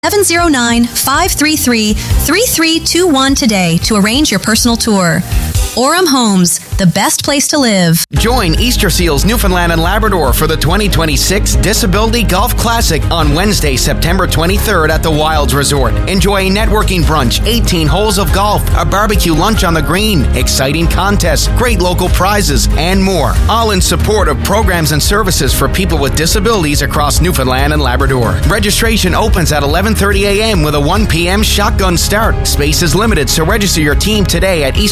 709-533-3321 today to arrange your personal tour. Orem Homes, the best place to live. Join Easter Seals Newfoundland and Labrador for the 2026 Disability Golf Classic on Wednesday, September 23rd at the Wilds Resort. Enjoy a networking brunch, 18 holes of golf, a barbecue lunch on the green, exciting contests, great local prizes, and more. All in support of programs and services for people with disabilities across Newfoundland and Labrador. Registration opens at 11:30 a.m. with a 1 p.m. shotgun start. Space is limited, so register your team today at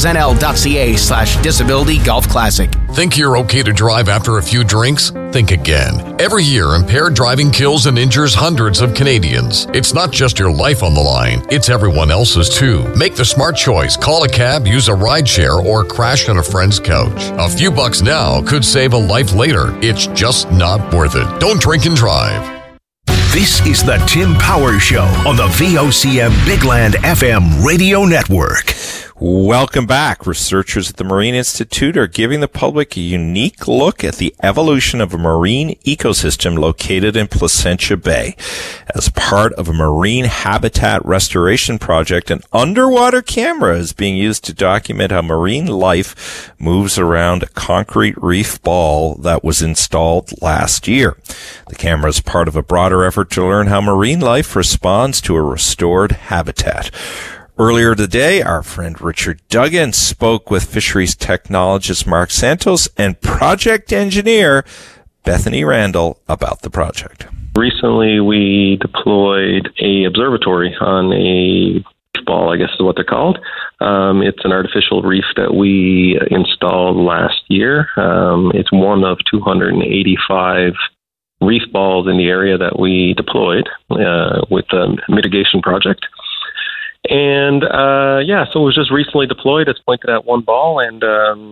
eastersealsnl.ca/disability golf classic. Think you're okay to drive after a few drinks? Think again. Every year, impaired driving kills and injures hundreds of Canadians. It's not just your life on the line, it's everyone else's too. Make the smart choice. Call a cab, use a rideshare, or crash on a friend's couch. A few bucks now could save a life later. It's just not worth it. Don't drink and drive. This is the Tim Powers Show on the VOCM Bigland FM radio network. Welcome back. Researchers at the Marine Institute are giving the public a unique look at the evolution of a marine ecosystem located in Placentia Bay. As part of a marine habitat restoration project, an underwater camera is being used to document how marine life moves around a concrete reef ball that was installed last year. The camera is part of a broader effort to learn how marine life responds to a restored habitat. Earlier today, our friend Richard Duggan spoke with fisheries technologist Mark Santos and project engineer Bethany Randall about the project. Recently, we deployed a observatory on a reef ball, I guess is what they're called. It's an artificial reef that we installed last year. It's one of 285 reef balls in the area that we deployed with the mitigation project. And, so it was just recently deployed. It's pointed at one ball, and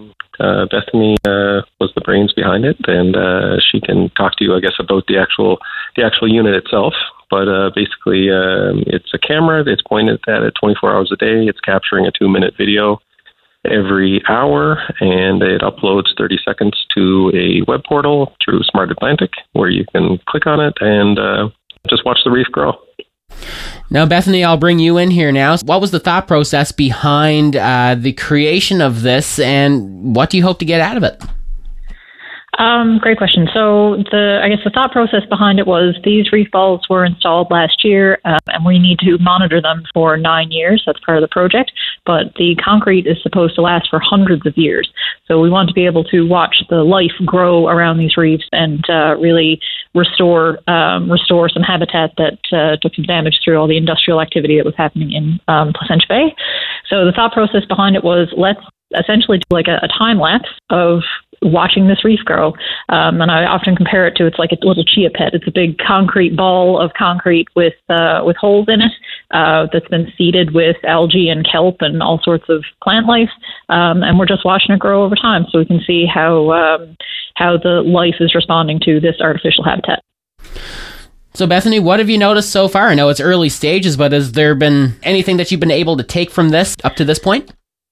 Bethany was the brains behind it, and she can talk to you, I guess, about the actual unit itself. But basically, it's a camera that's pointed at it 24 hours a day. It's capturing a 2-minute video every hour, and it uploads 30 seconds to a web portal through Smart Atlantic, where you can click on it and just watch the reef grow. Now, Bethany, I'll bring you in here now. What was the thought process behind the creation of this, and what do you hope to get out of it? Great question. So the thought process behind it was these reef balls were installed last year, and we need to monitor them for 9 years. That's part of the project. But the concrete is supposed to last for hundreds of years. So we want to be able to watch the life grow around these reefs and really restore some habitat that took some damage through all the industrial activity that was happening in Placentia Bay. So the thought process behind it was let's essentially do like a time lapse of watching this reef grow. And I often compare it to, it's like a little chia pet. It's a big concrete ball of concrete with holes in it that's been seeded with algae and kelp and all sorts of plant life. And we're just watching it grow over time so we can see how the life is responding to this artificial habitat. So, Bethany, what have you noticed so far? I know it's early stages, but has there been anything that you've been able to take from this up to this point?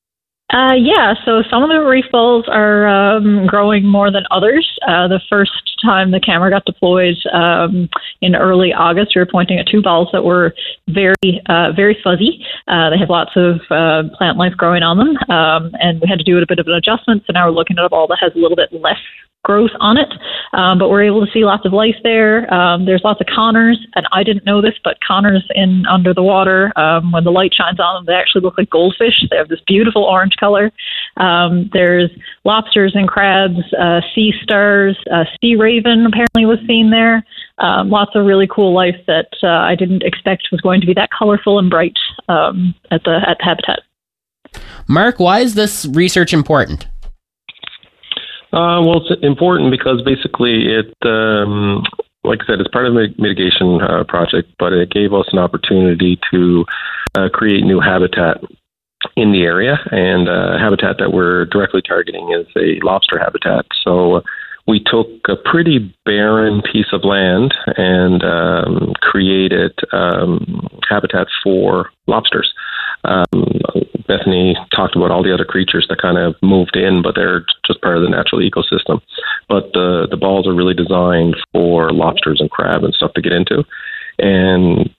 So some of the reef balls are growing more than others. The first time the camera got deployed in early August, we were pointing at 2 balls that were very fuzzy. They have lots of plant life growing on them, and we had to do a bit of an adjustment. So now we're looking at a ball that has a little bit less growth on it, but we're able to see lots of life there. There's lots of coners, and I didn't know this, but coners under the water, when the light shines on them, they actually look like goldfish. They have this beautiful orange color. There's lobsters and crabs, sea stars, sea raven apparently was seen there. Lots of really cool life that I didn't expect was going to be that colorful and bright at the habitat. Mark, why is this research important? Well, it's important because basically it, like I said, it's part of the mitigation project, but it gave us an opportunity to create new habitat in the area, and habitat that we're directly targeting is a lobster habitat. So we took a pretty barren piece of land and created habitat for lobsters. Bethany talked about all the other creatures that kind of moved in, but they're just part of the natural ecosystem. But the balls are really designed for lobsters and crab and stuff to get into. And